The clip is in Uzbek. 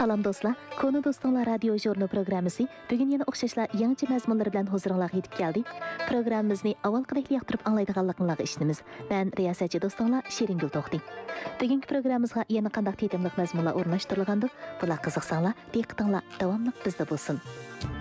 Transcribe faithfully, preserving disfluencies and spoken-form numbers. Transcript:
Salam dostlar, Konu Dostlar Radio Jurnu programmasi bugün yana o'xshashlar yangi mazmunlar bilan huzuringizga yetib keldi. Programmamizni avvalgidek yoqtirib anglaydiganligingizga ishonamiz. Men riyosatchi do'stlar Shiringul To'xti. Bugungi programmamizga yana qanday tetimliq mazmunlar o'rnashtirilgandi? Bular qiziqsanglar, diqqatinglar davomli bizda bo'lsin.